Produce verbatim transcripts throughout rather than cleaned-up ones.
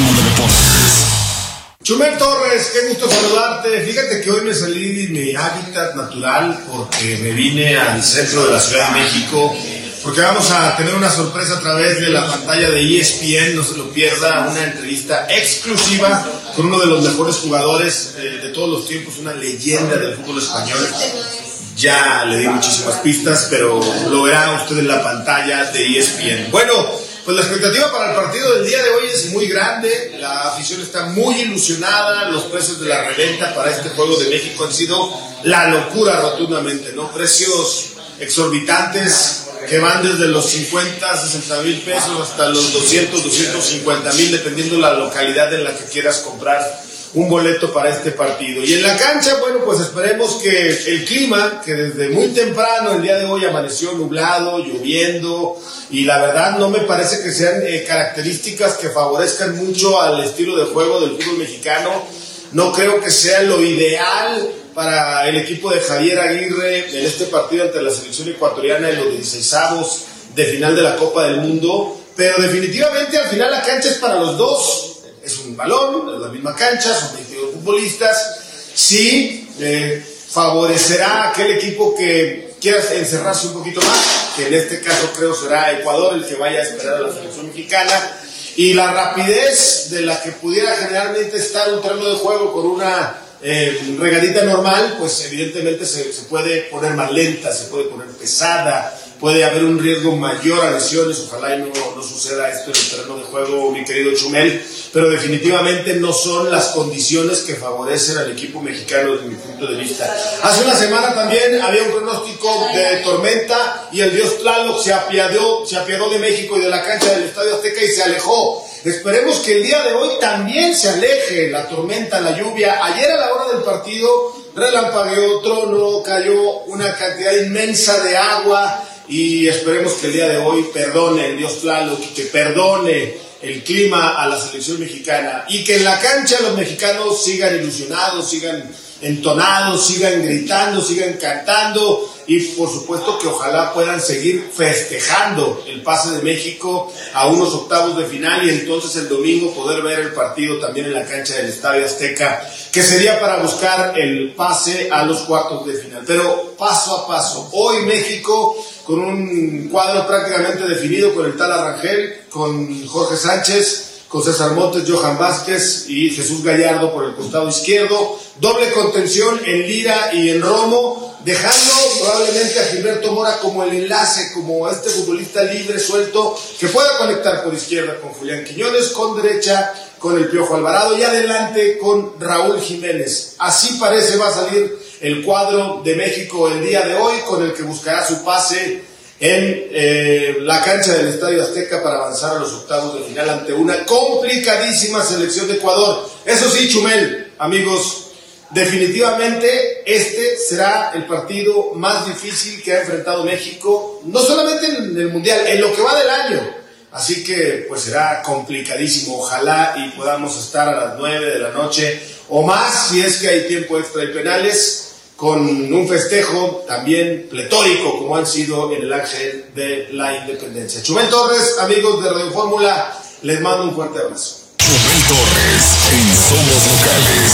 Fórmula Deportes. Chumel Torres, qué gusto saludarte. Fíjate que hoy me salí de mi hábitat natural porque me vine al centro de la Ciudad de México, porque vamos a tener una sorpresa a través de la pantalla de E S P N, no se lo pierda, una entrevista exclusiva con uno de los mejores jugadores eh, de todos los tiempos, una leyenda del fútbol español. Ya le di muchísimas pistas, pero lo verá usted en la pantalla de E S P N. Bueno, pues la expectativa para el partido del día de hoy es muy grande, la afición está muy ilusionada, los precios de la reventa para este Juego de México han sido la locura rotundamente, ¿no? Precios exorbitantes que van desde los cincuenta, sesenta mil pesos hasta los doscientos, doscientos cincuenta mil, dependiendo la localidad en la que quieras comprar un boleto para este partido. Y en la cancha, bueno, pues esperemos que el clima, que desde muy temprano el día de hoy amaneció nublado, lloviendo, y la verdad no me parece que sean eh, características que favorezcan mucho al estilo de juego del fútbol mexicano. No creo que sea lo ideal para el equipo de Javier Aguirre en este partido ante la selección ecuatoriana en los dieciseisavos de final de la Copa del Mundo, pero definitivamente al final la cancha es para los dos. Es un balón, es la misma cancha, son veintidós futbolistas. Sí, eh, favorecerá a aquel equipo que quiera encerrarse un poquito más, que en este caso creo será Ecuador el que vaya a esperar a la selección mexicana. Y la rapidez de la que pudiera generalmente estar un terreno de juego con una eh, regadita normal, pues evidentemente se, se puede poner más lenta, se puede poner pesada, puede haber un riesgo mayor a lesiones. Ojalá y no, no suceda esto en el terreno de juego, mi querido Chumel, pero definitivamente no son las condiciones que favorecen al equipo mexicano desde mi punto de vista. Hace una semana también había un pronóstico de tormenta y el dios Tlaloc se apiadó, se apiadó de México y de la cancha del Estadio Azteca y se alejó. Esperemos que el día de hoy también se aleje la tormenta, la lluvia. Ayer a la hora del partido relampagueó, tronó, cayó una cantidad inmensa de agua. Y esperemos que el día de hoy perdone el dios Tlaloc, que perdone el clima a la selección mexicana y que en la cancha los mexicanos sigan ilusionados, sigan entonados, sigan gritando, sigan cantando y por supuesto que ojalá puedan seguir festejando el pase de México a unos octavos de final y entonces el domingo poder ver el partido también en la cancha del Estadio Azteca, que sería para buscar el pase a los cuartos de final. Pero paso a paso, hoy México con un cuadro prácticamente definido con el Tal Arrangel, con Jorge Sánchez, con César Montes, Johan Vázquez y Jesús Gallardo por el costado izquierdo, doble contención en Lira y en Romo, dejando probablemente a Gilberto Mora como el enlace, como este futbolista libre, suelto, que pueda conectar por izquierda con Julián Quiñones, con derecha con el Piojo Alvarado y adelante con Raúl Jiménez. Así parece va a salir el cuadro de México el día de hoy, con el que buscará su pase en eh, la cancha del Estadio Azteca para avanzar a los octavos de final ante una complicadísima selección de Ecuador. Eso sí, Chumel, amigos, definitivamente este será el partido más difícil que ha enfrentado México, no solamente en el Mundial, en lo que va del año. Así que pues será complicadísimo. Ojalá y podamos estar a las nueve de la noche o más, si es que hay tiempo extra y penales, con un festejo también pletórico como han sido en el Ángel de la Independencia. Chumel Torres, amigos de Radio Fórmula, les mando un fuerte abrazo. Chumel Torres en Somos Locales,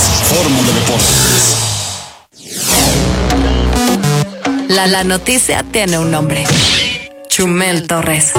Fórmula Deportes. La la noticia tiene un nombre: Chumel Torres.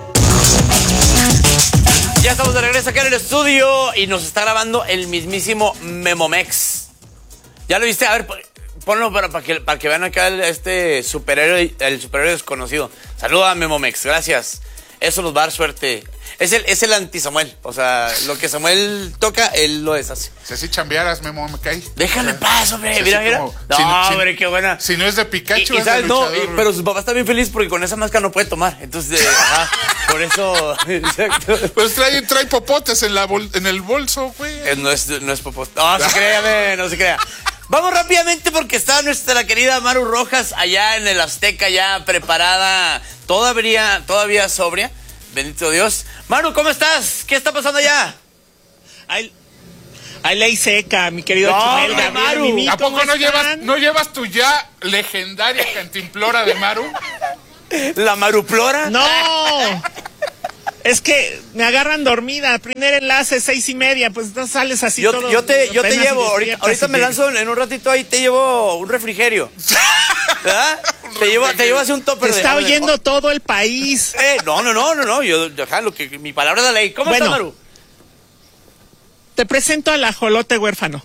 Ya estamos de regreso acá en el estudio y nos está grabando el mismísimo Memomex. ¿Ya lo viste? A ver, ponlo para, para, que, para que vean acá el, este superhéroe, el superhéroe desconocido. Saluda a Memomex, gracias. Eso nos va a dar suerte. Es el, es el anti-Samuel. O sea, lo que Samuel toca, él lo deshace. Si así chambearas, Memo, me cae. Déjale en paz, hombre. Si mira, mira. como, no, si, hombre, si, qué buena. Si no es de Pikachu, y, y es sabes, de no, luchador, y, pero su papá está bien feliz porque con esa máscara no puede tomar. Entonces, eh, ajá, por eso. Exacto. Pues trae, trae popotes en, la bol, en el bolso, güey. Eh, no es, no es popote. No, se crea, no se crea. Vamos rápidamente porque está nuestra querida Maru Rojas allá en el Azteca, ya preparada, todavía, todavía sobria. Bendito Dios. Maru, ¿cómo estás? ¿Qué está pasando allá? Ahí, ahí ley seca, mi querido no, Chumel. Gabriel, Maru. Mimi, ¿A poco no llevas, no llevas tu ya legendaria cantimplora de Maru? ¿La Maruplora? No. Es que me agarran dormida. Primer enlace, seis y media. Pues no sales así Yo, todo. yo te, yo te apenas llevo, y ahorita, despiertas ahorita y me llegas. lanzo en un ratito ahí, te llevo un refrigerio. ¿Verdad? te llevo, te llevo así un Te topper de- está de- oyendo todo el país. Eh, no, no, no, no, no. Yo, ajá, lo que, mi palabra es la ley. ¿Cómo Bueno. estás, Maru? Te presento al ajolote huérfano.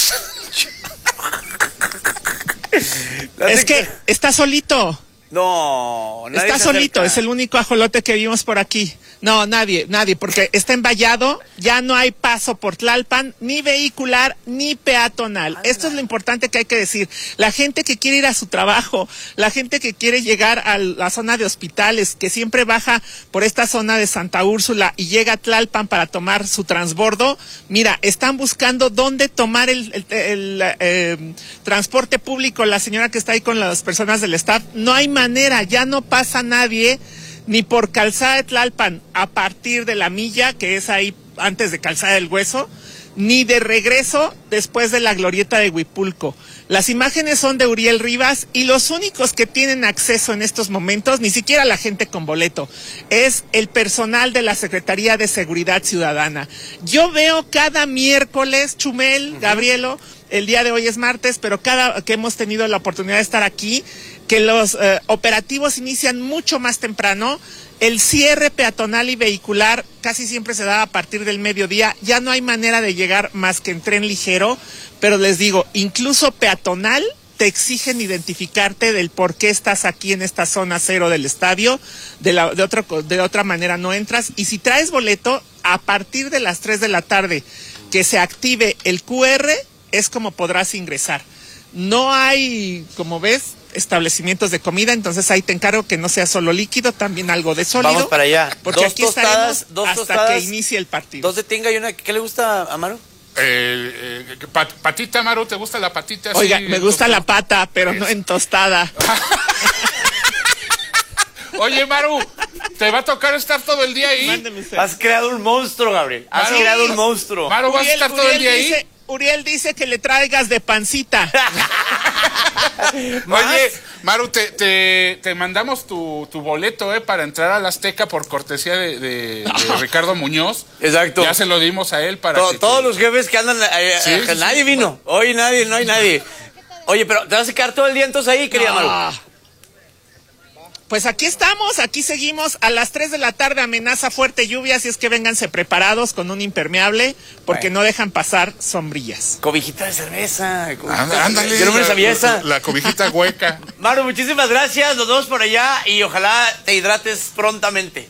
Es que está solito. No, nadie Está se solito, acerca. es el único ajolote que vimos por aquí. No, nadie, nadie, porque está envallado, ya no hay paso por Tlalpan, ni vehicular, ni peatonal. Esto es lo importante que hay que decir. La gente que quiere ir a su trabajo, la gente que quiere llegar a la zona de hospitales, que siempre baja por esta zona de Santa Úrsula y llega a Tlalpan para tomar su transbordo, mira, están buscando dónde tomar el, el- el, eh, transporte público. La señora que está ahí con las personas del staff, no hay manera, ya no pasa nadie ni por Calzada de Tlalpan a partir de la milla, que es ahí antes de Calzada del Hueso, ni de regreso después de la glorieta de Huipulco. Las imágenes son de Uriel Rivas y los únicos que tienen acceso en estos momentos, ni siquiera la gente con boleto, es el personal de la Secretaría de Seguridad Ciudadana. Yo veo cada miércoles, Chumel, Gabrielo, el día de hoy es martes, pero cada que hemos tenido la oportunidad de estar aquí, que los eh, operativos inician mucho más temprano. El cierre peatonal y vehicular casi siempre se da a partir del mediodía. Ya no hay manera de llegar más que en tren ligero, pero les digo, incluso peatonal te exigen identificarte del por qué estás aquí en esta zona cero del estadio. De, la, de, otro, de otra manera no entras. Y si traes boleto, a partir de las tres de la tarde que se active el Q R, es como podrás ingresar. No hay, como ves, establecimientos de comida, entonces ahí te encargo que no sea solo líquido, también algo de sólido. Vamos para allá. Porque Dos aquí tostadas, estaremos dos hasta tostadas, que inicie el partido. Dos de tinga y una. ¿Qué le gusta a Maru? Eh, eh, pat- patita, Maru, ¿te gusta la patita? Oiga, así, me gusta la tostada? pata, pero no en tostada. Oye, Maru, ¿te va a tocar estar todo el día ahí? Mándeme usted. Has creado un monstruo, Gabriel. Has Maru, creado un monstruo. Maru, ¿vas a estar todo el día ahí? dice, Uriel dice que le traigas de pancita. Oye, Maru, te, te, te mandamos tu, tu boleto eh, para entrar al Azteca por cortesía de, de- de Ricardo Muñoz. Exacto. Ya se lo dimos a él para To- que todos te- los jefes que andan. eh, Sí, eh, sí, nadie sí. vino. Hoy nadie, no hay nadie. Oye, pero ¿te vas a quedar todo el día entonces ahí, querida Maru? Ah. Pues aquí estamos, aquí seguimos. A las tres de la tarde amenaza fuerte lluvia, así es que vénganse preparados con un impermeable, porque Bueno. no dejan pasar sombrillas. Cobijita de cerveza. cobijita Anda- de- Ándale. Yo no me la- sabía esa. La cobijita hueca. Maru, muchísimas gracias. Nos vemos por allá y ojalá te hidrates prontamente.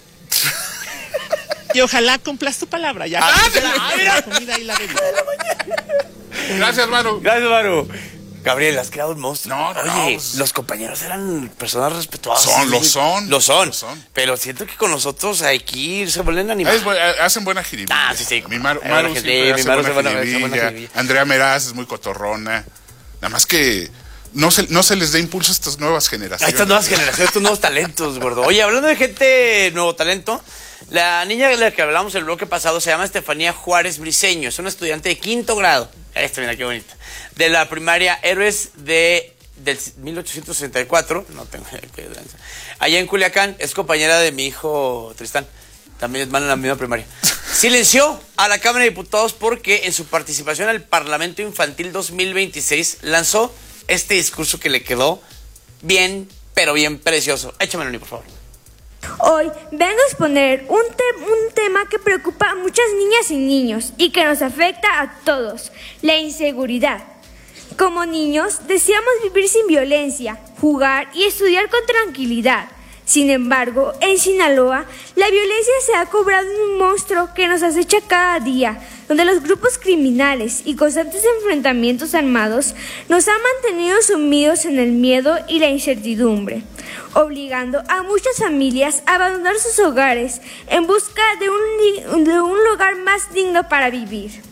Y ojalá cumplas tu palabra. Ya. Ah, Ah, mira. la comida y la bebida. Gracias, Maru. Gracias, Maru. Gabriel, has creado un monstruo. No, no, Oye, pues- los compañeros eran personas respetuosas. Son, lo son. Lo son. Lo son. Pero siento que con nosotros aquí se vuelven animales. Es bu- hacen buena jiribilla. Ah, sí, sí. Mi Maru, Eh, Maru buena siempre jiribilla, hace mi Maru buena hace buena- hace buena jiribilla. jiribilla. Andrea Meraz es muy cotorrona. Nada más que no se, no se les dé impulso a estas nuevas A generaciones. estas nuevas generaciones, estos nuevos talentos, gordo. Oye, hablando de gente nuevo talento, la niña de la que hablamos el bloque pasado se llama Estefanía Juárez Briceño. Es una estudiante de quinto grado. Esta, mira qué bonita. De la primaria Héroes de del mil ochocientos sesenta y cuatro. No tengo que allá en Culiacán. Es compañera de mi hijo Tristán. También van en la misma primaria. Silenció a la Cámara de Diputados porque en su participación al Parlamento Infantil dos mil veintiséis lanzó este discurso que le quedó bien, pero bien precioso. Échamelo, Ni, por favor. Hoy vengo a exponer un, te- un tema que preocupa a muchas niñas y niños y que nos afecta a todos, la inseguridad. Como niños deseamos vivir sin violencia, jugar y estudiar con tranquilidad. Sin embargo, en Sinaloa, la violencia se ha cobrado en un monstruo que nos acecha cada día, donde los grupos criminales y constantes enfrentamientos armados nos han mantenido sumidos en el miedo y la incertidumbre, obligando a muchas familias a abandonar sus hogares en busca de un, de un lugar más digno para vivir.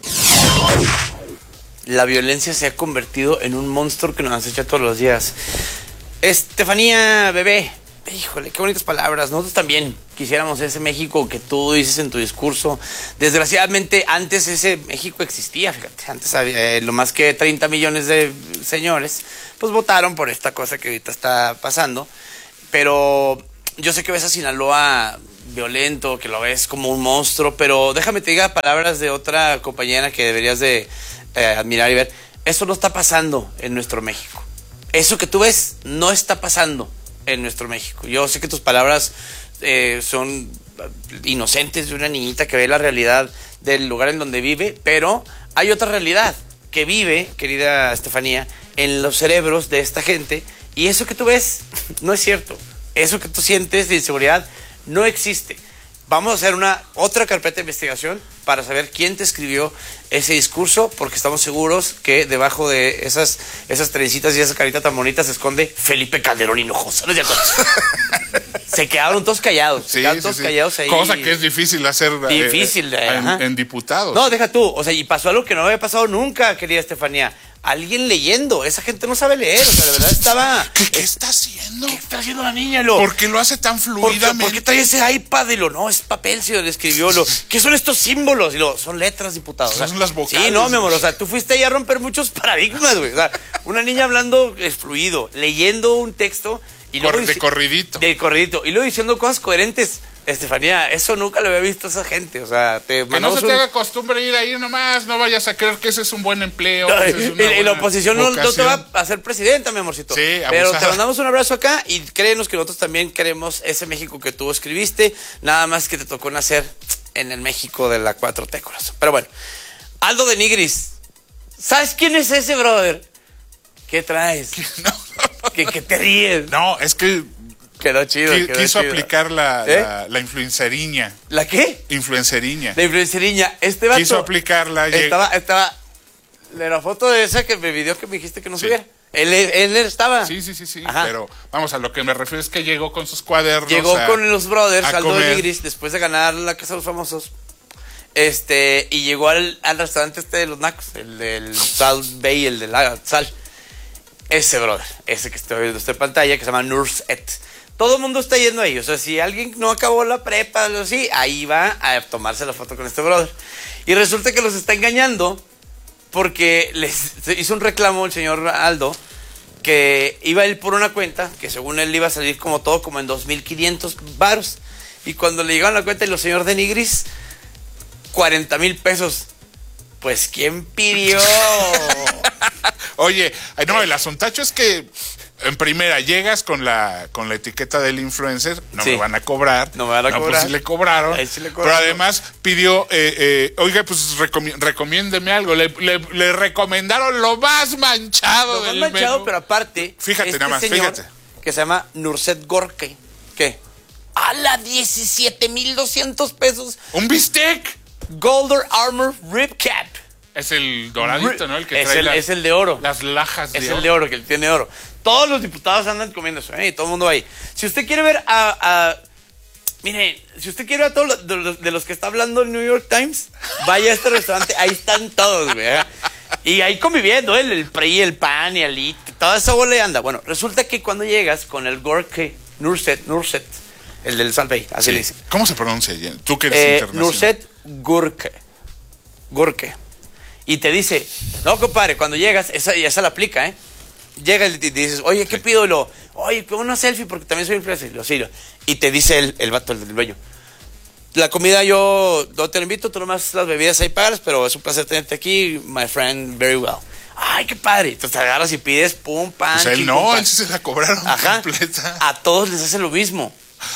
La violencia se ha convertido en un monstruo que nos acecha todos los días. Estefanía, bebé, híjole, qué bonitas palabras. Nosotros también quisiéramos ese México que tú dices en tu discurso. Desgraciadamente, antes ese México existía, fíjate. Antes había eh, lo más que treinta millones de señores, pues votaron por esta cosa que ahorita está pasando. Pero yo sé que ves a Sinaloa violento, que lo ves como un monstruo, pero déjame te diga palabras de otra compañera que deberías de eh, admirar y ver. Eso no está pasando en nuestro México. Eso que tú ves no está pasando en nuestro México. Yo sé que tus palabras eh, son inocentes de una niñita que ve la realidad del lugar en donde vive, pero hay otra realidad que vive, querida Estefanía, en los cerebros de esta gente, y eso que tú ves no es cierto. Eso que tú sientes de inseguridad no existe. Vamos a hacer una otra carpeta de investigación para saber quién te escribió ese discurso, porque estamos seguros que debajo de esas, esas trencitas y esa carita tan bonita se esconde Felipe Calderón Hinojosa. ¿No es cierto? Se quedaron todos callados. Sí, se quedaron sí, todos sí. callados ahí. Cosa que es difícil hacer eh, Difícil, eh, ajá. en, en diputados. No, deja tú. O sea, y pasó algo que no había pasado nunca, querida Estefanía. Alguien leyendo. Esa gente no sabe leer. O sea, de verdad estaba... ¿Qué, qué está haciendo? ¿Qué está haciendo la niña? Lo, ¿Por qué lo hace tan ¿Por qué, fluidamente? por qué trae ese iPad? Y lo, no, es papel, si lo escribió. Lo, ¿qué son estos símbolos? Y lo, son letras, diputado. Son O sea, las vocales. Sí, no, mi amor. O sea, tú fuiste ahí a romper muchos paradigmas, güey. O sea, una niña hablando es fluido, leyendo un texto y luego... Cor- de dici- corridito. De corridito. Y luego diciendo cosas coherentes. Estefanía, eso nunca lo había visto a esa gente. O sea, te Que no mandamos se te un- haga costumbre ir ahí nomás, no vayas a creer que ese es un buen empleo. No, que esa es y, una y la buena oposición no, no te vocación. va a hacer presidenta, mi amorcito. Sí, pero abusada. te mandamos un abrazo acá y créenos que nosotros también queremos ese México que tú escribiste, nada más que te tocó nacer en el México de la cuatro T, corazón. Pero bueno, Aldo de Nigris, ¿sabes quién es ese brother? ¿Qué traes? No, ¿Qué, qué te ríes? no, es que Quedó chido. qui- quedó quiso chido. aplicar la, ¿Eh? la, la influenceriña. ¿La qué? Influenceriña. La influenceriña. Este vato Quiso aplicarla. lleg- estaba, estaba, de la foto de esa que me pidió que me dijiste que no Sí. subiera. Él, él estaba. Sí, sí, sí, sí. Ajá. Pero vamos, a lo que me refiero es que llegó con sus cuadernos. Llegó a- con los brothers, a Aldo de comer. Nigris, después de ganar la Casa de los Famosos. Este, y llegó al, al restaurante este de los nacos, el del Sal Bay, el de la sal. Ese brother, ese que estoy viendo esta pantalla, que se llama Nurset. Todo el mundo está yendo ahí. O sea, si alguien no acabó la prepa o así, ahí va a tomarse la foto con este brother. Y resulta que los está engañando porque les hizo un reclamo el señor Aldo que iba a ir por una cuenta que según él iba a salir como todo como en dos mil quinientos varos. Y cuando le llegaron la cuenta y los señor de Nigris, cuarenta mil pesos. Pues, ¿quién pidió? Oye, ay, no, el asuntacho es que en primera llegas con la con la etiqueta del influencer, no Sí. me van a cobrar. No me van a Pues cobrar. sí le cobraron. Ahí sí le Pero cobraron. además pidió, eh, eh, oiga, pues recomi- recomiéndeme algo. Le, le- le recomendaron lo más manchado Lo más del manchado, menú. pero aparte, Fíjate este nada más, señor, fíjate. que se llama Nurset Gorke. ¿Qué? A la diecisiete mil doscientos pesos. Un bistec. Golden Armor Rib Cap. Es el doradito, ¿no? El que es, trae el, las, es el de oro. las lajas de Es oro. el de oro, que él tiene oro. Todos los diputados andan comiendo eso, ¿eh? Y todo el mundo ahí. Si usted quiere ver a... a mire, si usted quiere ver a todos los, de, los, de los que está hablando el New York Times, vaya a este restaurante. Ahí están todos, güey. ¿eh? Y ahí conviviendo, ¿eh? el, el P R I, el P A N y el I T. Toda esa bola de anda. Bueno, resulta que cuando llegas con el Gorke, Nurset, Nurset, el del Salvey, así Sí. le dicen. ¿Cómo se pronuncia? Tú que eres Eh, internacional. Nurset Gurke. Gurke. Y te dice, no, compadre, cuando llegas, esa, y esa la aplica, ¿eh? Llega y te dices, oye, ¿qué pido? Y lo, oye, pongo una selfie porque también soy influencer. Y lo, sí, lo- y te dice el, el vato, el del dueño. La comida yo no te lo invito, tú nomás las bebidas ahí pagas, pero es un placer tenerte aquí, my friend, very well. Ay, qué padre. Entonces te agarras y pides pum, pan. O sea, él chi, no, pum, pan. él sí se la cobraron Ajá. completa. A todos les hace lo mismo.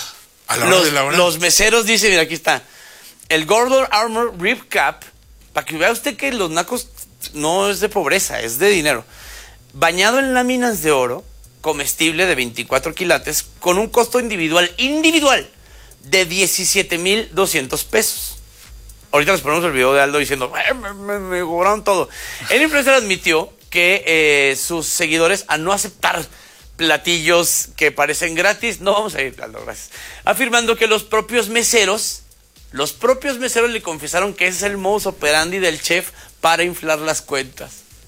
A la hora Los, de la hora. los meseros dicen, mira, aquí está. El Golden Armor Rib Cap, para que vea usted que los nacos no es de pobreza, es de dinero. Bañado en láminas de oro, comestible de veinticuatro quilates, con un costo individual, individual, de diecisiete mil doscientos pesos. Ahorita les ponemos el video de Aldo diciendo, "Eh, me, me, me cobraron todo". El influencer admitió que eh, sus seguidores, a no aceptar platillos que parecen gratis, no vamos a ir, Aldo, gracias. Afirmando que los propios meseros, los propios meseros le confesaron que ese es el modus operandi del chef para inflar las cuentas.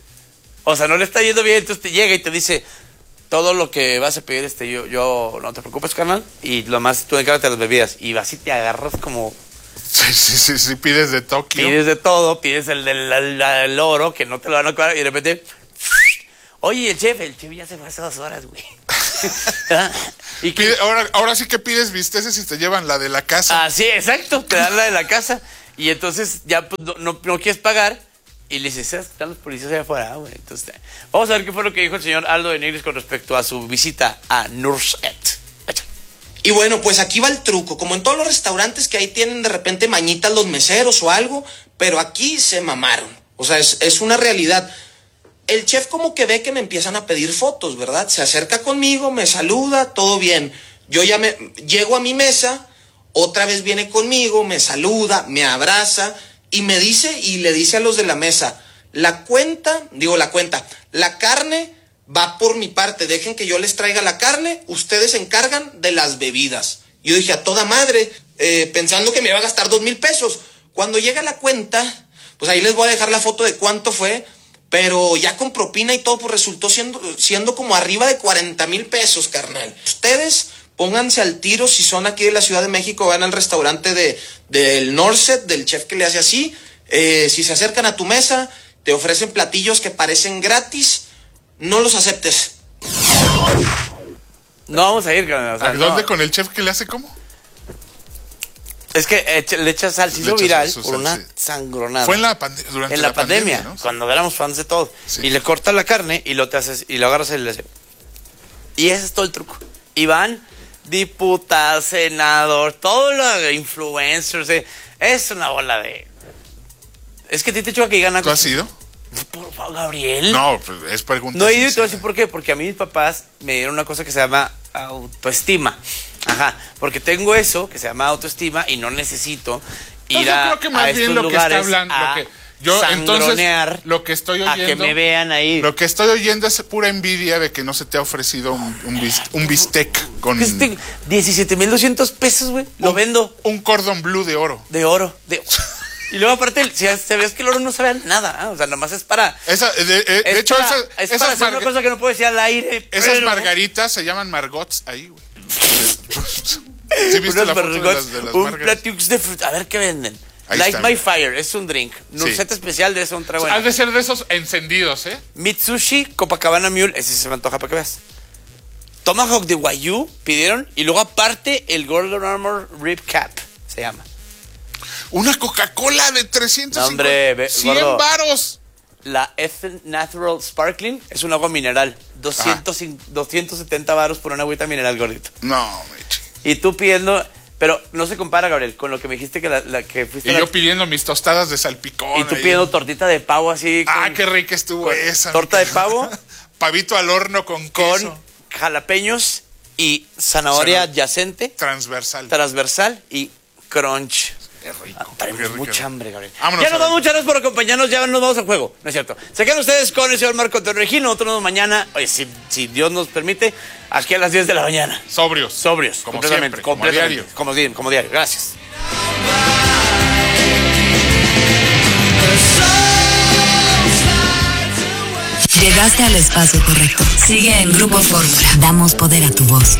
O sea, no le está yendo bien, entonces te llega y te dice, todo lo que vas a pedir, este, yo, yo no te preocupes, carnal, y lo más tú encárgate de las bebidas. Y vas y te agarras como... Sí, sí, sí, sí, pides de Tokio. Pides de todo, pides el del el, el oro, que no te lo van a cobrar, y de repente... Oye, el chef, el chef ya se fue hace dos horas, güey. y que, Pide, ahora, ahora sí que pides bisteces y te llevan la de la casa. Ah, sí, exacto, te dan la de la casa. Y entonces ya pues, no, no, no quieres pagar. Y le dices, están los policías allá afuera, güey. Entonces, vamos a ver qué fue lo que dijo el señor Aldo de Nigris con respecto a su visita a Nurset. Y bueno, pues aquí va el truco. Como en todos los restaurantes que ahí tienen de repente mañitas los meseros o algo, pero aquí se mamaron. O sea, es, es una realidad. El chef como que ve que me empiezan a pedir fotos, ¿verdad? Se acerca conmigo, me saluda, todo bien. Yo ya me llego a mi mesa, otra vez viene conmigo, me saluda, me abraza y me dice y le dice a los de la mesa, la cuenta, digo la cuenta, la carne va por mi parte, dejen que yo les traiga la carne, ustedes se encargan de las bebidas. Yo dije, a toda madre, eh, pensando que me iba a gastar dos mil pesos. Cuando llega la cuenta, pues ahí les voy a dejar la foto de cuánto fue, pero ya con propina y todo, pues resultó siendo, siendo como arriba de cuarenta mil pesos, carnal. Ustedes pónganse al tiro, si son aquí de la Ciudad de México, van al restaurante de, del Norset, del chef que le hace así, eh, si se acercan a tu mesa, te ofrecen platillos que parecen gratis, no los aceptes. No vamos a ir, o sea, ¿A dónde no. con el chef que le hace cómo? Es que echa, le echas sal, se hizo Le echas viral su por sal, una sí. sangronada. Fue en la, pande durante en la, la pandemia, pandemia, ¿no? cuando éramos fans de todo. Sí. Y le cortas la carne y lo te haces, y lo agarras y le haces. Y ese es todo el truco. Y van diputados, senador, todos los influencers. Eh, es una bola de. Es que a ti te choca que gana. ¿Tú has ido? Por favor, Gabriel. No, pues es pregunta. No he ido y te voy a sincera. decir por qué. Porque a mí mis papás me dieron una cosa que se llama autoestima. Ajá. Porque tengo eso que se llama autoestima y no necesito ir Entonces, a, yo creo que más a bien estos lo que está lugares hablando, a lo que yo entonces sangronear, lo que estoy a oyendo, que me vean ahí. lo que estoy oyendo es pura envidia de que no se te ha ofrecido un, un, bis- un bistec con Este, diecisiete mil doscientos pesos, güey. Lo un- vendo un cordon bleu de oro. de oro. De... Y luego aparte, si se ves que el oro no sabe a nada, ¿eh? O sea, nomás es para... Esa, de, de- de es hecho, para, esa- es para esas, hacer una marga- cosa que no puedo decir al aire. esas pero- margaritas se llaman margots ahí, güey. ¿Sí viste Unas la foto de margots, las, de las un margaritas? platux de fruta. A ver qué venden. Ahí Light está, My mira. Fire, es un drink. Nurset especial de eso, un trago. Has de ser de esos encendidos, ¿eh? Mitsushi Copacabana Mule, ese se me antoja para que veas. Tomahawk de Wagyu pidieron y luego aparte el Golden Armor Rib Cap se llama. Una Coca-Cola de trescientos cincuenta. No, hombre, ve- cien gordo. varos. La Ethan Natural Sparkling es un agua mineral. doscientos, doscientos setenta varos por una agüita mineral, gordito. No, meche. Y tú pidiendo, pero no se compara, Gabriel, con lo que me dijiste que la, la que fuiste Y a la- yo pidiendo mis tostadas de salpicón. y tú ahí. pidiendo tortita de pavo así. Ah, con- qué rica estuvo con esa. torta mi de cara. pavo. Pavito al horno con con queso. jalapeños y zanahoria Zanahoria. adyacente, Transversal. transversal y crunch. Qué rico. Ah, traemos qué rico. mucha hambre, Gabriel. Vámonos ya nos a vamos, ver. muchas gracias por acompañarnos. Ya nos vamos al juego, ¿no es cierto? Se quedan ustedes con el señor Marco Antonio Regino. Nosotros nos vemos mañana, oye, si, si Dios nos permite, aquí a las diez de la mañana. Sobrios. Sobrios. Como completamente, siempre, como a completamente, diario. Como, di- como diario. Gracias. Llegaste al espacio correcto. Sigue en Grupo Fórmula. Damos poder a tu voz.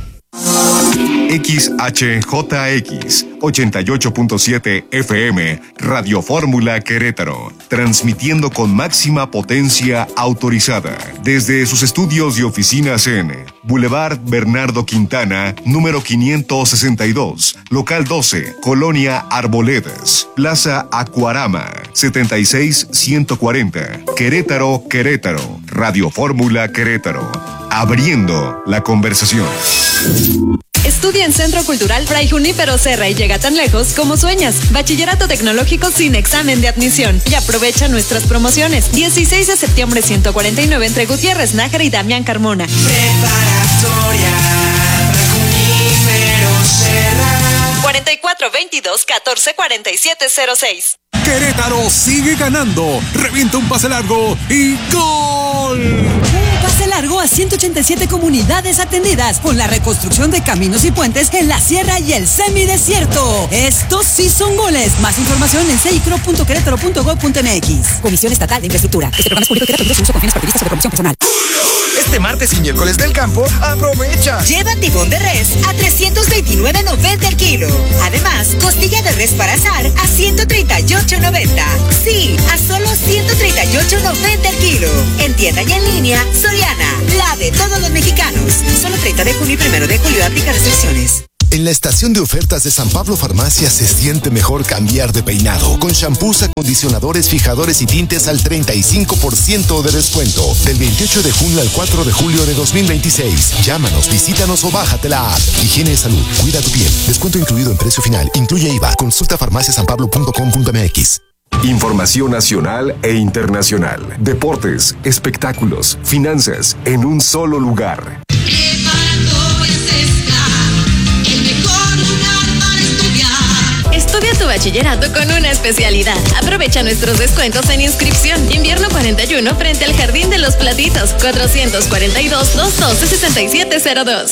X H J X ochenta y ocho punto siete F M Radio Fórmula Querétaro, transmitiendo con máxima potencia autorizada desde sus estudios y oficinas en Boulevard Bernardo Quintana, número quinientos sesenta y dos, local doce, Colonia Arboledas, Plaza Acuarama, setenta y seis ciento cuarenta, Querétaro, Querétaro, Radio Fórmula Querétaro, abriendo la conversación. Estudia en Centro Cultural Fray Junípero Serra y llega tan lejos como sueñas. Bachillerato tecnológico sin examen de admisión. Y aprovecha nuestras promociones. dieciséis de septiembre ciento cuarenta y nueve entre Gutiérrez Nájera y Damián Carmona. Preparatoria Junípero Serra. cuarenta y cuatro veintidós catorce cuarenta y siete cero seis. Querétaro sigue ganando. Revienta un pase largo y ¡gol! Un pase largo a ciento ochenta y siete comunidades atendidas con la reconstrucción de caminos y puentes en la sierra y el semidesierto. Estos sí son goles. Más información en seicro punto querétaro punto gob punto mx. Comisión Estatal de Infraestructura. Este programa es público y Querétaro sin uso con fines partidistas o de promoción personal. Este martes y miércoles del campo, aprovecha. Lleva tibón de res a trescientos veintinueve noventa el kilo. Además, costilla de res para asar a ciento treinta y ocho noventa. Sí, a solo ciento treinta y ocho noventa el kilo. En tienda y en línea, Soriana, la de todos los mexicanos. Solo treinta de junio y primero de julio aplica restricciones. En la estación de ofertas de San Pablo Farmacia se siente mejor cambiar de peinado. Con shampoos, acondicionadores, fijadores y tintes al treinta y cinco por ciento de descuento. Del veintiocho de junio al cuatro de julio de dos mil veintiséis. Llámanos, visítanos o bájate la app. Higiene de salud, cuida tu piel. Descuento incluido en precio final. Incluye I V A. Consulta farmacia san pablo punto com punto m x. Información nacional e internacional. Deportes, espectáculos, finanzas, en un solo lugar. Estudia tu bachillerato con una especialidad. Aprovecha nuestros descuentos en inscripción. Invierno cuarenta y uno frente al Jardín de los Platitos. cuatrocientos cuarenta y dos, doscientos doce, sesenta y siete cero dos.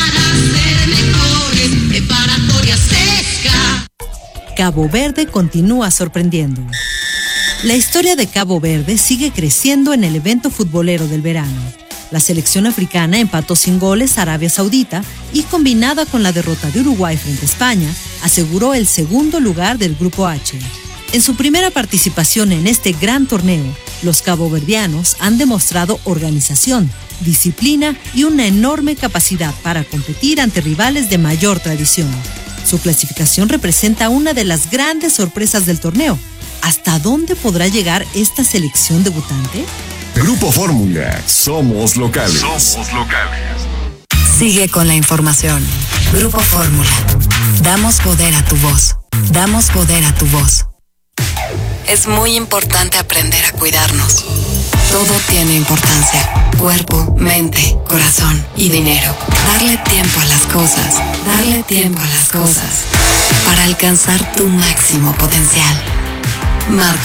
Cabo Verde continúa sorprendiendo. La historia de Cabo Verde sigue creciendo en el evento futbolero del verano. La selección africana empató sin goles a Arabia Saudita y, combinada con la derrota de Uruguay frente a España, aseguró el segundo lugar del Grupo H. En su primera participación en este gran torneo, los caboverdianos han demostrado organización, disciplina y una enorme capacidad para competir ante rivales de mayor tradición. Su clasificación representa una de las grandes sorpresas del torneo. ¿Hasta dónde podrá llegar esta selección debutante? Grupo Fórmula, somos locales. Somos locales. Sigue con la información. Grupo Fórmula. Damos poder a tu voz. Damos poder a tu voz. Es muy importante aprender a cuidarnos. Todo tiene importancia. Cuerpo, mente, corazón y dinero. Darle tiempo a las cosas. Darle tiempo a las cosas. Para alcanzar tu máximo potencial. Marca